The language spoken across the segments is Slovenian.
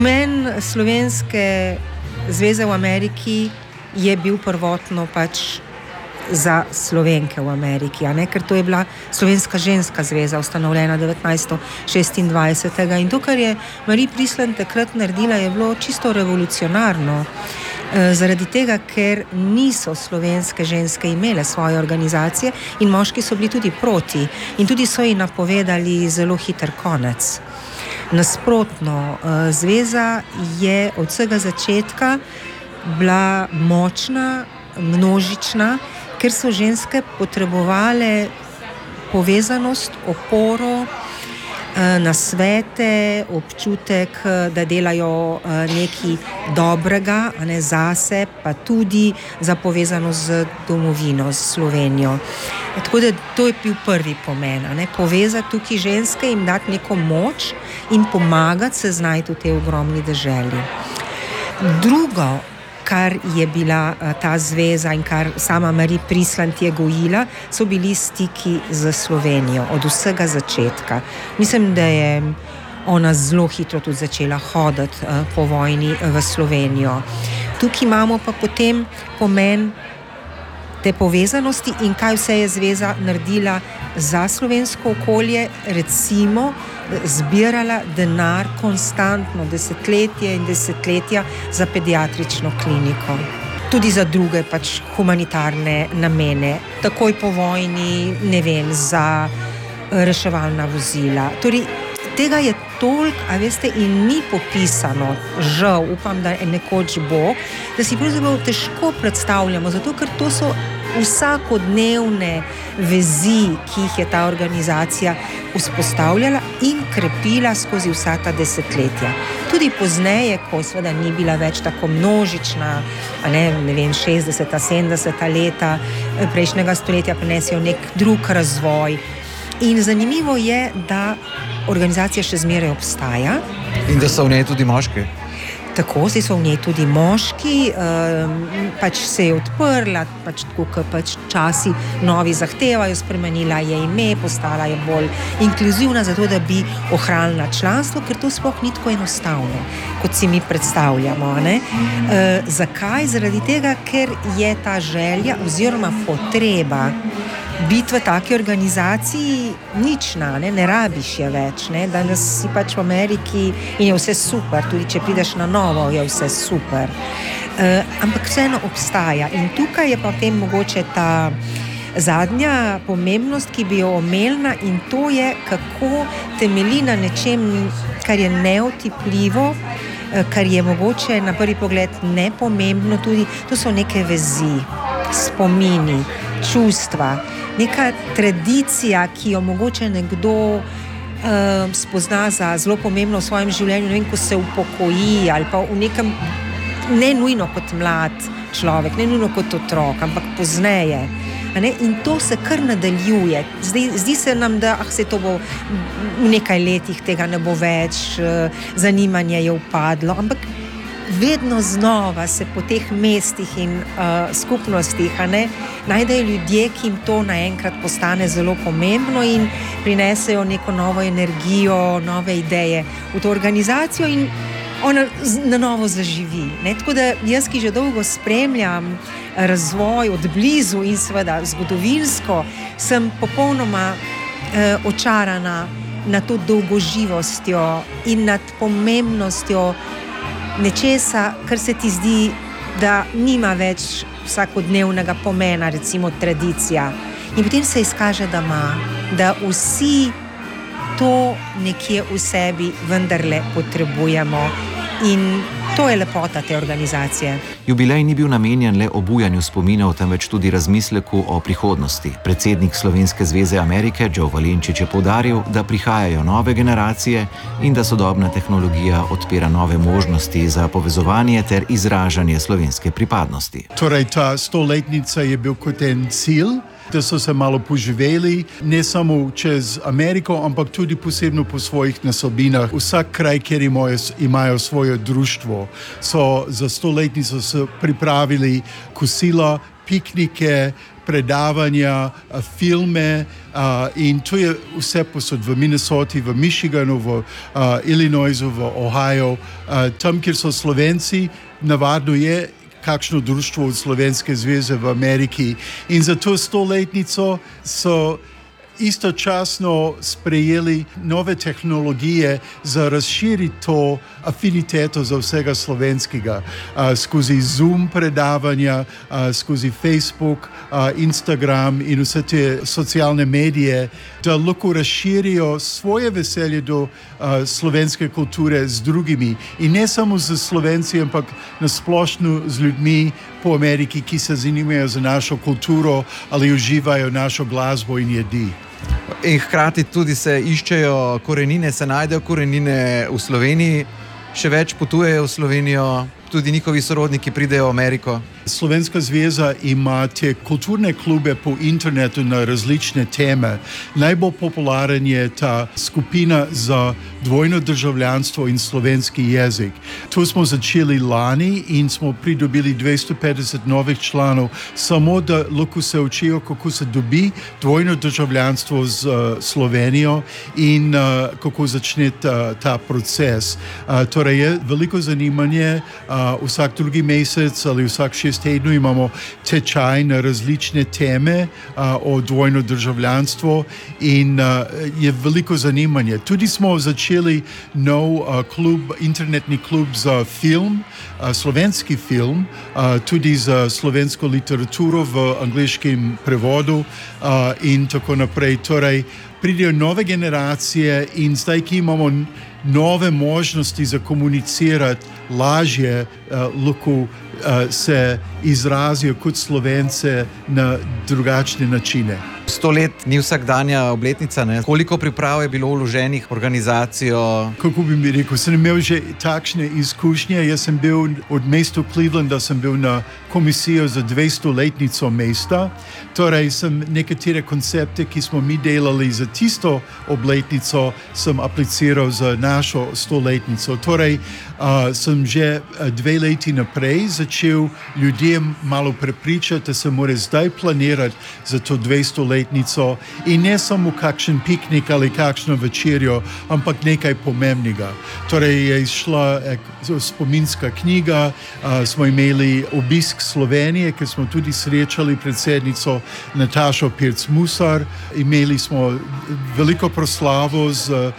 Pomen Slovenske zveze v Ameriki je bil prvotno pač za Slovenke v Ameriki, ker to je bila Slovenska ženska zveza, ustanovljena 1926. In to, kar je Marie Prisland takrat naredila, je bilo čisto revolucionarno. Zaradi tega, ker niso slovenske ženske imele svoje organizacije in moški so bili tudi proti in tudi so ji napovedali zelo hiter konec. Nasprotno, zveza je od vsega začetka bila močna, množična, ker so ženske potrebovale povezanost, oporo, nasvete, občutek, da delajo nekaj dobrega, zase, pa tudi za povezanost z domovino, z Slovenijo. Tako da to je bil prvi pomen, povezati tukaj ženske, jim dati neko moč in pomagati se znajti v tej ogromni deželi. Drugo, kar je bila ta zveza in kar sama Marie Prisland je gojila, so bili stiki z Slovenijo od vsega začetka. Mislim, da je ona zelo hitro tudi začela hoditi po vojni v Slovenijo. Tukaj imamo pa potem pomen te povezanosti in kaj vse je zveza naredila za slovensko okolje, recimo zbirala denar konstantno, desetletje in desetletja za pediatrično kliniko. Tudi za druge pač humanitarne namene, takoj po vojni, za reševalna vozila. Torej, tega je toliko, in ni popisano, žal, upam, da nekoč bo, da si pravzaprav težko predstavljamo, zato ker to so vsakodnevne vezi, ki jih je ta organizacija vzpostavljala in krepila skozi vsa ta desetletja. Tudi pozneje, ko seveda ni bila več tako množična, 60., 70. leta prejšnjega stoletja prinesijo nek drug razvoj. In zanimivo je, da organizacija še zmeraj obstaja. In da so v njej tudi moški. Tako, zdaj so v njej tudi moški, pač se je odprla, tako kot časi novi zahtevajo, spremenila je ime, postala je bolj inkluzivna, zato da bi ohranila članstvo, ker to sploh ni tako enostavno, kot si mi predstavljamo. Zakaj? Zaradi tega, ker je ta želja oziroma potreba biti v taki organizaciji nična, ne rabiš je več, danes si pač v Ameriki in je vse super, tudi če prideš na novo, je vse super. Ampak vseeno obstaja in tukaj je potem mogoče ta zadnja pomembnost, ki bi jo omenila, in to je, kako temelji na nečem, kar je neotipljivo, kar je mogoče na prvi pogled nepomembno tudi, to so neke vezi, spomini, čustva, neka tradicija, ki jo mogoče nekdo spozna za zelo pomembno v svojem življenju, ko se upokoji ali pa v nekem, ne nujno kot mlad človek, ne nujno kot otrok, ampak pozneje. In to se kar nadaljuje. Zdi se nam, da se to bo v nekaj letih, tega ne bo več, zanimanje je upadlo, ampak vedno znova se po teh mestih in skupnostih najdejo ljudje, ki jim to naenkrat postane zelo pomembno in prinesejo neko novo energijo, nove ideje v to organizacijo in ona na novo zaživi. Tako da jaz, ki že dolgo spremljam razvoj od blizu in seveda zgodovinsko, sem popolnoma očarana nad to dolgoživostjo in nad pomembnostjo nečesa, kar se ti zdi, da nima več vsakodnevnega pomena, recimo tradicija. In potem se izkaže, da ima, da vsi to nekje v sebi vendarle potrebujemo. In to je lepota te organizacije. Jubilej ni bil namenjen le obujanju spominov, temveč tudi razmisleku o prihodnosti. Predsednik Slovenske zveze Amerike Joe Valenčič je poudaril, da prihajajo nove generacije in da sodobna tehnologija odpira nove možnosti za povezovanje ter izražanje slovenske pripadnosti. Torej, ta 100-letnica je bil kot en cilj, da so se malo poživeli, ne samo čez Ameriko, ampak tudi posebno po svojih nasobinah. Vsak kraj, kjer imajo svoje društvo, so za 100-letnico pripravili kosila, piknike, predavanja, filme in to je vse posod v Minnesoti, v Michiganu, v Illinoisu, v Ohio, tam, kjer so Slovenci, navadno je kakšno društvo od Slovenske zveze v Ameriki in za to 100-letnico so istočasno sprejeli nove tehnologije za razširiti to afiniteto za vsega slovenskega skozi Zoom predavanja, skozi Facebook, Instagram in vse te socialne medije, da lahko razširijo svoje veselje do slovenske kulture z drugimi in ne samo z Slovenci, ampak nasplošno z ljudmi po Ameriki, ki se zanimajo za našo kulturo ali uživajo našo glasbo in jedi. In hkrati tudi se iščejo korenine, se najdejo korenine v Sloveniji, še več potujejo v Slovenijo, tudi njihovi sorodniki pridejo v Ameriko. Slovenska zveza ima te kulturne klube po internetu na različne teme. Najbolj popularen je ta skupina za dvojno državljanstvo in slovenski jezik. To smo začeli lani in smo pridobili 250 novih članov, samo da lahko se učijo, kako se dobi dvojno državljanstvo z Slovenijo in kako začne ta proces. Torej je veliko zanimanje, vsak drugi mesec ali vsak 6 tednov imamo tečaj na različne teme o dvojno državljanstvo in je veliko zanimanje. Tudi smo začeli nov internetni klub za film, slovenski film, tudi za slovensko literaturo v angleškem prevodu in tako naprej. Torej, pridejo nove generacije in zdaj, ki imamo nove možnosti za komunicirati, lažje lahko se izrazijo kot Slovence na drugačne načine. 100 let ni vsakdanja obletnica, ne? Koliko priprav je bilo vloženih v organizacijo? Kako bi mi rekel, sem imel že takšne izkušnje. Jaz sem bil od mesta Clevelanda, sem bil na komisijo za 200-letnico mesta. Torej sem nekatere koncepte, ki smo mi delali za tisto obletnico, sem apliciral za našo 100-letnico. Torej sem že 2 leti naprej začel ljudem malo prepričati, da se mora zdaj planirati za to 200-letnico in ne samo kakšen piknik ali kakšno večerjo, ampak nekaj pomembnega. Torej je izšla spominska knjiga, smo imeli obisk Slovenije, ker smo tudi srečali predsednico Natašo Pirc-Musar, imeli smo veliko proslavo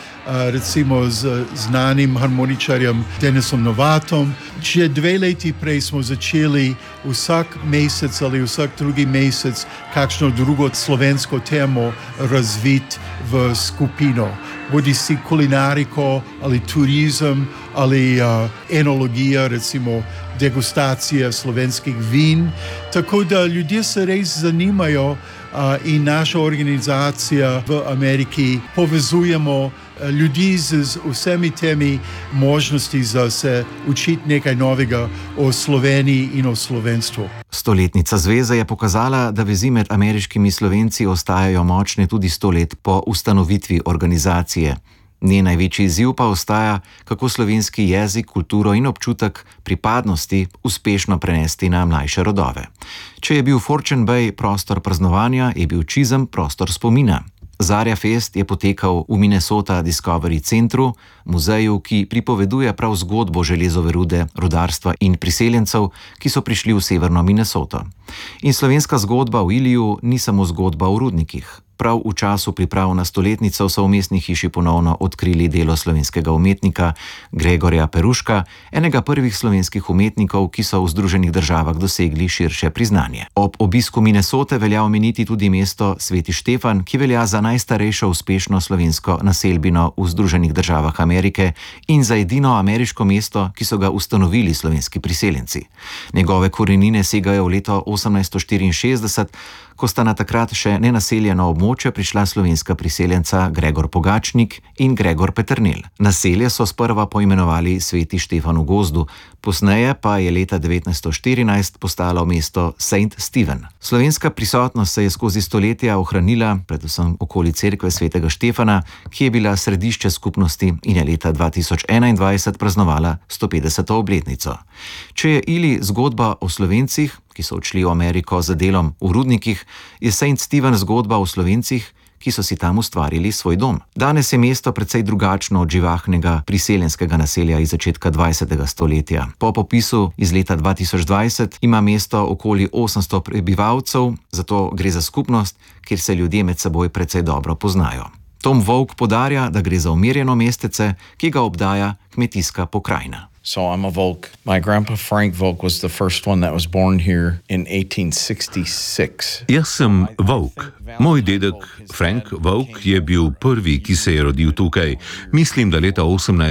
recimo z znanim harmoničarjem Denisom Novatom. Že 2 leti prej smo začeli vsak mesec ali vsak drugi mesec kakšno drugo slovensko temo razviti v skupino. Bodi si kulinariko ali turizem ali enologija, recimo degustacija slovenskih vin. Tako da ljudje se res zanimajo in naša organizacija v Ameriki povezujemo ljudi z vsemi temi možnosti za se učiti nekaj novega o Sloveniji in o slovenstvu. 100-letnica zveze je pokazala, da vezi med ameriškimi Slovenci ostajajo močne tudi 100 let po ustanovitvi organizacije. Njen največji izziv pa ostaja, kako slovenski jezik, kulturo in občutek pripadnosti uspešno prenesti na mlajše rodove. Če je bil Fortune Bay prostor praznovanja, je bil Chisholm prostor spomina. Zarja Fest je potekal v Minnesota Discovery centru, muzeju, ki pripoveduje prav zgodbo železove rude, rudarstva in priseljencev, ki so prišli v severno Minnesoto. In slovenska zgodba v Iliju ni samo zgodba o rudnikih. Prav v času priprav na 100-letnico so v mestni hiši ponovno odkrili delo slovenskega umetnika Gregorja Peruška, enega prvih slovenskih umetnikov, ki so v Združenih državah dosegli širše priznanje. Ob obisku Minnesote velja omeniti tudi mesto Sveti Štefan, ki velja za najstarejšo uspešno slovensko naselbino v Združenih državah Amerike in za edino ameriško mesto, ki so ga ustanovili slovenski priseljenci. Njegove korenine segajo v leto 1864, ko sta na takrat še nenaseljeno območje prišla slovenska priseljenca Gregor Pogačnik in Gregor Peternelj. Naselje so sprva poimenovali Sveti Štefan v gozdu, posneje pa je leta 1914 postalo mesto St. Stephen. Slovenska prisotnost se je skozi stoletja ohranila, predvsem okoli cerkve Svetega Štefana, ki je bila središče skupnosti in je leta 2021 praznovala 150. obletnico. Če je Ili zgodba o Slovencih, ki so odšli v Ameriko za delom v rudnikih, je St. Stephen zgodba o Slovencih, ki so si tam ustvarili svoj dom. Danes je mesto precej drugačno od živahnega priseljenskega naselja iz začetka 20. stoletja. Po popisu iz leta 2020 ima mesto okoli 800 prebivalcev, zato gre za skupnost, kjer se ljudje med seboj precej dobro poznajo. Tom Volk poudarja, da gre za umirjeno mestece, ki ga obdaja kmetijska pokrajina. So I'm a Volk. My grandpa Frank Volk was the first one that was born here in 1866. Jaz sem Volk. Moj dedek Frank Volk je bil prvi, ki se je rodil tukaj, mislim, da leta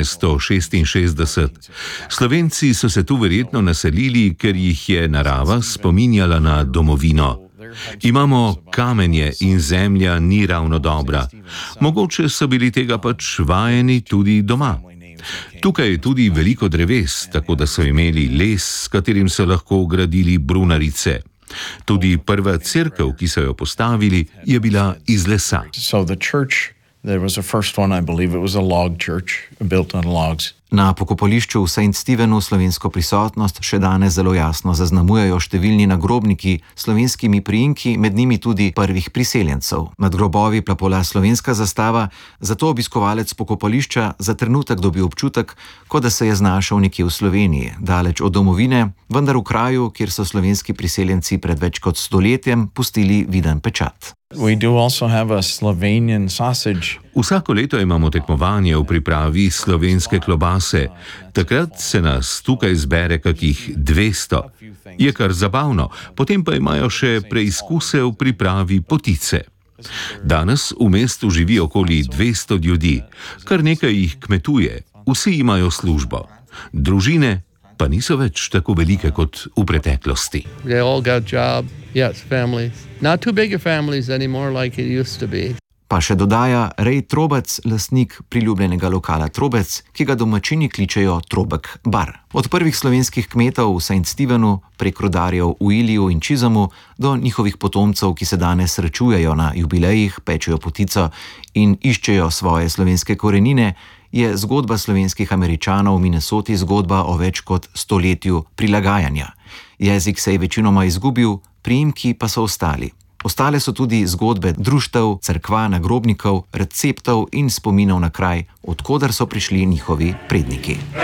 1866. Slovenci so se tu verjetno naselili, ker jih je narava spominjala na domovino. Imamo kamenje in zemlja ni ravno dobra. Mogoče so bili tega pač vajeni tudi doma. Tukaj je tudi veliko dreves, tako da so imeli les, s katerim so lahko gradili brunarice. Tudi prva cerkev, ki so jo postavili, je bila iz lesa. So the church, there was the first one, I believe it was a log church, built on logs. Na pokopališču v St. Stephenu slovensko prisotnost še danes zelo jasno zaznamujejo številni nagrobniki s slovenskimi priimki, med njimi tudi prvih priseljencev. Nad grobovi plapola slovenska zastava, zato obiskovalec pokopališča za trenutek dobi občutek, kot da se je znašel nekje v Sloveniji, daleč od domovine, vendar v kraju, kjer so slovenski priseljenci pred več kot stoletjem pustili viden pečat. We do also have a Slovenian sausage. Vsako leto imamo tekmovanje v pripravi slovenske klobase. Takrat se nas tukaj zbere kakih 200. Je kar zabavno, potem pa imajo še preizkuse v pripravi potice. Danes v mestu živi okoli 200 ljudi, kar nekaj jih kmetuje, vsi imajo službo. Družine pa niso več tako velike kot v preteklosti. They all got job, yes, families. Not too big families anymore like it used to be. Pa še dodaja Rej Trobec, lastnik priljubljenega lokala Trobec, ki ga domačini kličejo Trobek bar. Od prvih slovenskih kmetov v St. Stephenu, prek rudarjev v Iliju in Čizamu, do njihovih potomcev, ki se danes srečujejo na jubilejih, pečejo potico in iščejo svoje slovenske korenine, je zgodba slovenskih Američanov v Minnesoti zgodba o več kot stoletju prilagajanja. Jezik se je večinoma izgubil, priimki pa so ostali. Ostale so tudi zgodbe društev, cerkva, nagrobnikov, receptov in spominov na kraj, od koder so prišli njihovi predniki.